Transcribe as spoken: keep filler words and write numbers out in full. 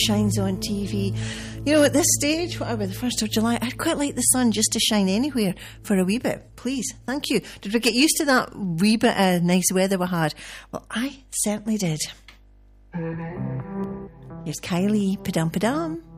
shines on T V. You know, at this stage, whatever, the first of July, I'd quite like the sun just to shine anywhere for a wee bit. Please, thank you. Did we get used to that wee bit of nice weather we had? Well, I certainly did. Here's Kylie, Padam Padam.